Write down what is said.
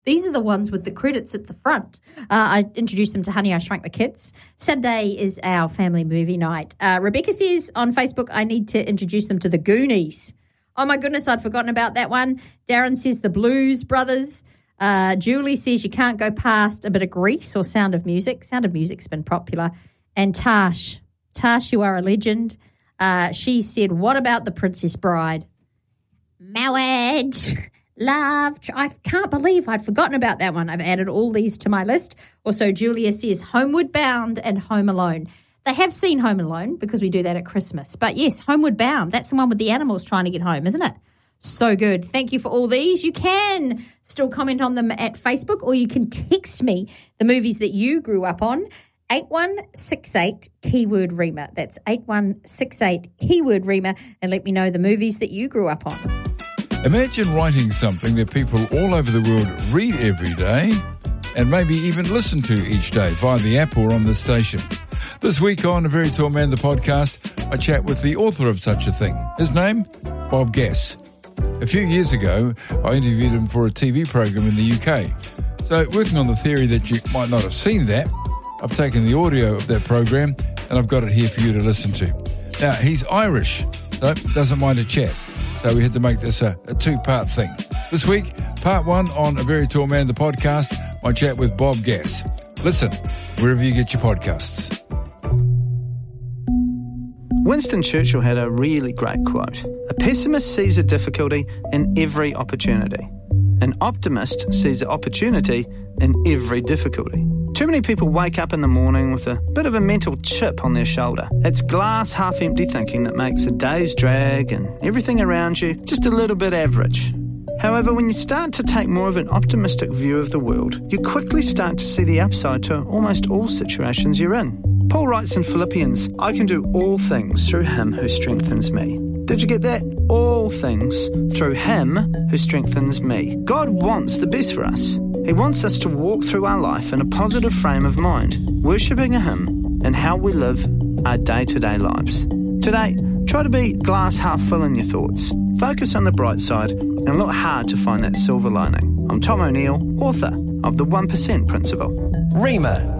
These are the ones with the credits at the front. I introduced them to Honey, I Shrunk the Kids. Saturday is our family movie night. Rebecca says on Facebook, I need to introduce them to the Goonies. Oh, my goodness, I'd forgotten about that one. Darren says the Blues Brothers. Julie says you can't go past a bit of Grease or Sound of Music. Sound of Music's been popular. And Tash, you are a legend. She said, what about The Princess Bride? Marriage, love. I can't believe I'd forgotten about that one. I've added all these to my list. Also, Julia says Homeward Bound and Home Alone. They have seen Home Alone because we do that at Christmas. But yes, Homeward Bound, that's the one with the animals trying to get home, isn't it? So good. Thank you for all these. You can still comment on them at Facebook, or you can text me the movies that you grew up on. 8168 keyword Rima. That's 8168 keyword Rima, and let me know the movies that you grew up on. Imagine writing something that people all over the world read every day and maybe even listen to each day via the app or on the station. This week on A Very Tall Man, the podcast, I chat with the author of such a thing. His name, Bob Gass. A few years ago, I interviewed him for a TV program in the UK. So, working on the theory that you might not have seen that, I've taken the audio of that program and I've got it here for you to listen to. Now, he's Irish, so doesn't mind a chat. So we had to make this a two-part thing. This week, part one on A Very Tall Man, the podcast, my chat with Bob Gass. Listen wherever you get your podcasts. Winston Churchill had a really great quote. A pessimist sees a difficulty in every opportunity. An optimist sees the opportunity in every difficulty. Too many people wake up in the morning with a bit of a mental chip on their shoulder. It's glass half empty thinking that makes the days drag and everything around you just a little bit average. However, when you start to take more of an optimistic view of the world, you quickly start to see the upside to almost all situations you're in. Paul writes in Philippians, I can do all things through him who strengthens me. Did you get that? All things through him who strengthens me. God wants the best for us. He wants us to walk through our life in a positive frame of mind, worshipping him in how we live our day-to-day lives. Today, try to be glass half full in your thoughts. Focus on the bright side and look hard to find that silver lining. I'm Tom O'Neill, author of The 1% Principle. Rima